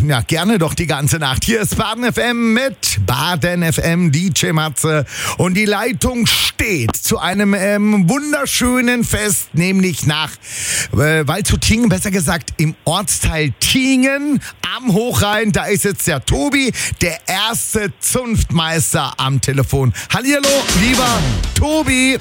Ja, gerne doch die ganze Nacht. Hier ist Baden FM mit Baden FM, DJ Matze. Und die Leitung steht zu einem wunderschönen Fest, nämlich nach Waldshut-Tiengen, besser gesagt im Ortsteil Tiengen am Hochrhein. Da ist jetzt der Tobi, der erste Zunftmeister am Telefon. Hallihallo, lieber Tobi.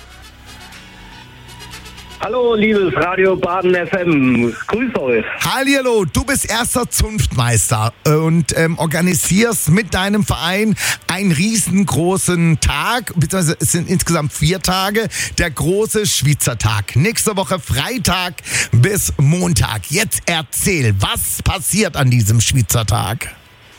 Hallo, liebes Radio Baden FM. Grüß euch. Hallihallo, du bist erster Zunftmeister und organisierst mit deinem Verein einen riesengroßen Tag, beziehungsweise es sind insgesamt 4 Tage, der große Schweizertag. Nächste Woche Freitag bis Montag. Jetzt erzähl, was passiert an diesem Schweizertag?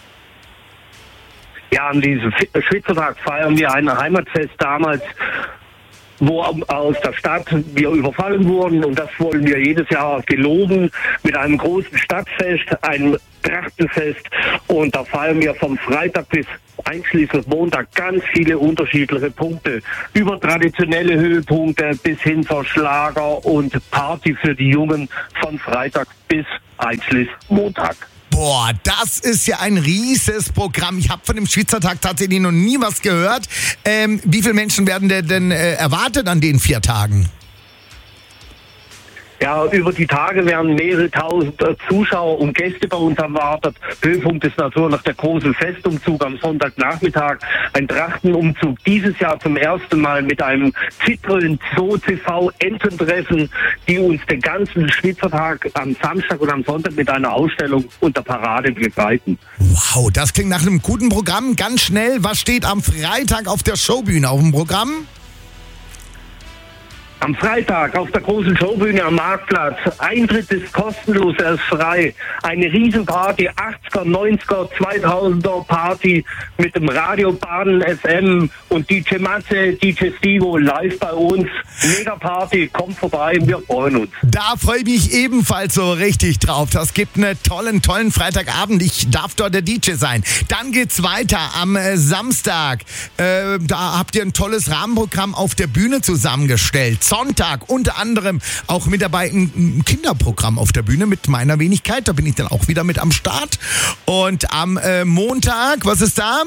Ja, an diesem Schweizertag feiern wir ein Heimatfest damals, wo aus der Stadt wir überfallen wurden, und das wollen wir jedes Jahr geloben mit einem großen Stadtfest, einem Trachtenfest, und da feiern wir vom Freitag bis einschließlich Montag ganz viele unterschiedliche Punkte, über traditionelle Höhepunkte bis hin zur Schlager und Party für die Jungen von Freitag bis einschließlich Montag. Boah, das ist ja ein rieses Programm. Ich habe von dem Schweizertag tatsächlich noch nie was gehört. Wie viele Menschen werden denn erwartet an den 4 Tagen? Ja, über die Tage werden mehrere tausend Zuschauer und Gäste bei uns erwartet. Höhepunkt ist natürlich der große Festumzug am Sonntagnachmittag. Ein Trachtenumzug, dieses Jahr zum ersten Mal mit einem Citroën Zoo TV Ententreffen, die uns den ganzen Schweizertag am Samstag und am Sonntag mit einer Ausstellung und der Parade begleiten. Wow, das klingt nach einem guten Programm. Ganz schnell, was steht am Freitag auf der Showbühne auf dem Programm? Am Freitag auf der großen Showbühne am Marktplatz. Eintritt ist kostenlos, er ist frei. Eine Riesenparty, 80er, 90er, 2000er Party mit dem Radio Baden FM und DJ Matze, DJ Stivo live bei uns. Mega Party, kommt vorbei, wir freuen uns. Da freue ich mich ebenfalls so richtig drauf. Das gibt einen tollen Freitagabend. Ich darf dort der DJ sein. Dann geht's weiter am Samstag. Da habt ihr ein tolles Rahmenprogramm auf der Bühne zusammengestellt. Sonntag unter anderem auch mit dabei ein Kinderprogramm auf der Bühne mit meiner Wenigkeit. Da bin ich dann auch wieder mit am Start. Und am Montag, was ist da?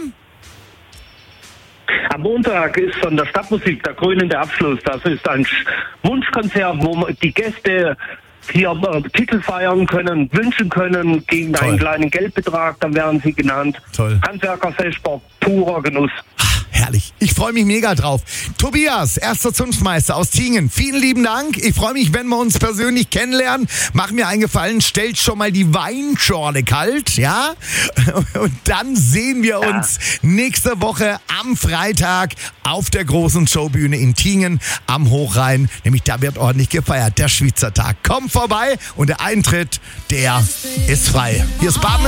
Am Montag ist von der Stadtmusik der krönende Abschluss. Das ist ein Wunschkonzert, wo die Gäste hier Titel feiern können, wünschen können gegen einen kleinen Geldbetrag. Dann werden sie genannt. Toll. Handwerkerfestbar, purer Genuss. Herrlich. Ich freue mich mega drauf. Tobias, erster Zunftmeister aus Tiengen. Vielen lieben Dank. Ich freue mich, wenn wir uns persönlich kennenlernen. Mach mir einen Gefallen, stellt schon mal die Weinschorle kalt, ja? Und dann sehen wir uns nächste Woche am Freitag auf der großen Showbühne in Tiengen am Hochrhein. Nämlich da wird ordentlich gefeiert, der Schweizertag. Kommt vorbei und der Eintritt, der ist frei. Hier ist Baden